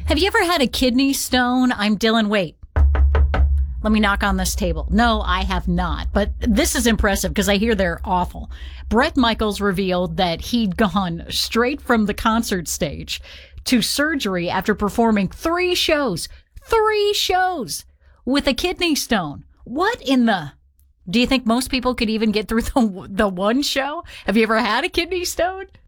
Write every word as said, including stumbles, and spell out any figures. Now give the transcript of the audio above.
Have you ever had a kidney stone? I'm Dylan. Wait. Let me knock on this table. No, I have not. But this is impressive because I hear they're awful. Bret Michaels revealed that he'd gone straight from the concert stage to surgery after performing three shows, three shows with a kidney stone. What in the... Do you think most people could even get through the, the one show? Have you ever had a kidney stone?